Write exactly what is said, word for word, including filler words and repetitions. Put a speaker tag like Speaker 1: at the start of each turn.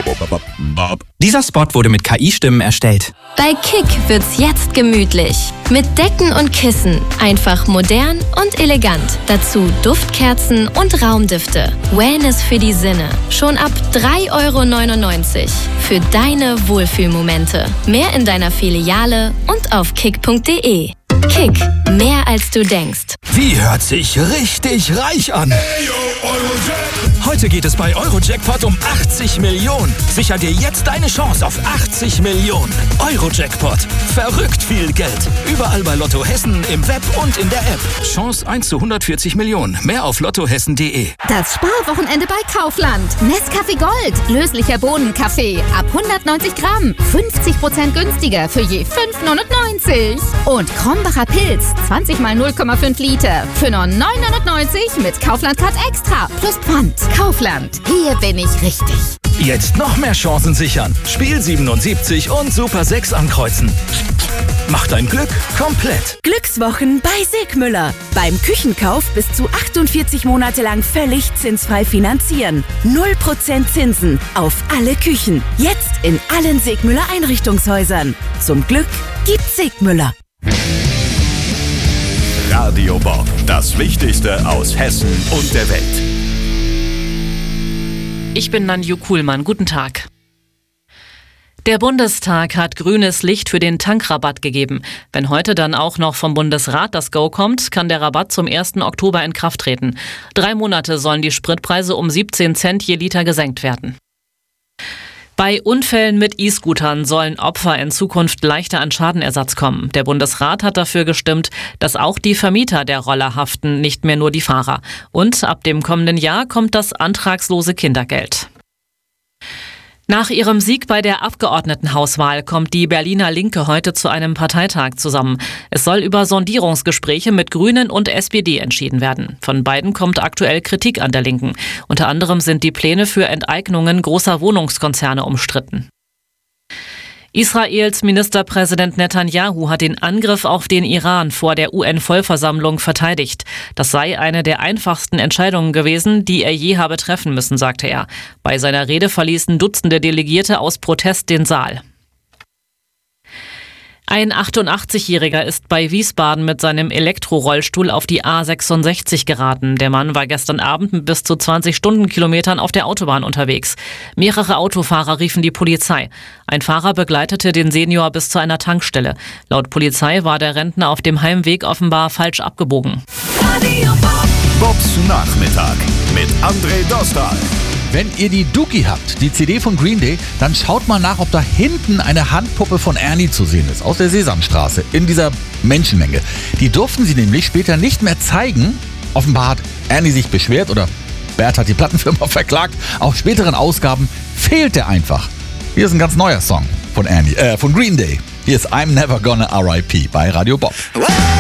Speaker 1: Dieser Spot wurde mit K I-Stimmen erstellt.
Speaker 2: Bei Kick wird's jetzt gemütlich. Mit Decken und Kissen. Einfach modern und elegant. Dazu Duftkerzen und Raumdüfte. Wellness für die Sinne. Schon ab drei Euro neunundneunzig. Für deine Wohlfühlmomente. Mehr in deiner Filiale und auf kick punkt de. Kick. Mehr als du denkst.
Speaker 3: Die hört sich richtig reich an. Heute geht es bei Eurojackpot um achtzig Millionen. Sicher dir jetzt deine Chance auf achtzig Millionen. Eurojackpot. Verrückt viel Geld. Überall bei Lotto Hessen, im Web und in der App. Chance eins zu hundertvierzig Millionen. Mehr auf lottohessen punkt de.
Speaker 4: Das Sparwochenende bei Kaufland. Nescafé Gold. Löslicher Bohnenkaffee. Ab hundertneunzig Gramm. fünfzig Prozent günstiger für je fünf neunundneunzig. Und Krombacher Pilz. zwanzig mal null Komma fünf Liter. Für nur neun neunundneunzig mit Kaufland Card Extra. Plus Pfand. Kaufland. Hier bin ich richtig.
Speaker 3: Jetzt noch mehr Chancen sichern. Spiel siebenundsiebzig und Super sechs ankreuzen. Mach dein Glück komplett.
Speaker 5: Glückswochen bei Sigmüller. Beim Küchenkauf bis zu achtundvierzig Monate lang völlig zinsfrei finanzieren. null Prozent Zinsen auf alle Küchen. Jetzt in allen Sigmüller Einrichtungshäusern. Zum Glück gibt's Sigmüller.
Speaker 6: Radio Bob. Das Wichtigste aus Hessen und der Welt.
Speaker 7: Ich bin Nanju Kuhlmann. Guten Tag. Der Bundestag hat grünes Licht für den Tankrabatt gegeben. Wenn heute dann auch noch vom Bundesrat das Go kommt, kann der Rabatt zum ersten Oktober in Kraft treten. Drei Monate sollen die Spritpreise um siebzehn Cent je Liter gesenkt werden. Bei Unfällen mit E-Scootern sollen Opfer in Zukunft leichter an Schadenersatz kommen. Der Bundesrat hat dafür gestimmt, dass auch die Vermieter der Roller haften, nicht mehr nur die Fahrer. Und ab dem kommenden Jahr kommt das antragslose Kindergeld. Nach ihrem Sieg bei der Abgeordnetenhauswahl kommt die Berliner Linke heute zu einem Parteitag zusammen. Es soll über Sondierungsgespräche mit Grünen und S P D entschieden werden. Von beiden kommt aktuell Kritik an der Linken. Unter anderem sind die Pläne für Enteignungen großer Wohnungskonzerne umstritten. Israels Ministerpräsident Netanyahu hat den Angriff auf den Iran vor der U N-Vollversammlung verteidigt. Das sei eine der einfachsten Entscheidungen gewesen, die er je habe treffen müssen, sagte er. Bei seiner Rede verließen Dutzende Delegierte aus Protest den Saal. Ein achtundachtzigjähriger ist bei Wiesbaden mit seinem Elektrorollstuhl auf die A sechsundsechzig geraten. Der Mann war gestern Abend mit bis zu zwanzig Stundenkilometern auf der Autobahn unterwegs. Mehrere Autofahrer riefen die Polizei. Ein Fahrer begleitete den Senior bis zu einer Tankstelle. Laut Polizei war der Rentner auf dem Heimweg offenbar falsch abgebogen.
Speaker 6: Bobs Nachmittag mit André Dostal.
Speaker 8: Wenn ihr die Dookie habt, die C D von Green Day, dann schaut mal nach, ob da hinten eine Handpuppe von Ernie zu sehen ist, aus der Sesamstraße, in dieser Menschenmenge. Die durften sie nämlich später nicht mehr zeigen. Offenbar hat Ernie sich beschwert oder Bert hat die Plattenfirma verklagt. Auf späteren Ausgaben fehlt er einfach. Hier ist ein ganz neuer Song von Ernie, äh, von Green Day. Hier ist I'm Never Gonna R I P bei Radio Bob.